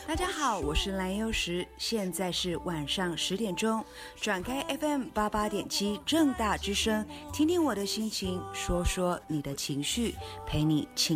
大家好，我是蓝优时，现在是晚上10点钟，转开 FM88.7正大之声，听听我的心情，说说你的情绪，陪你轻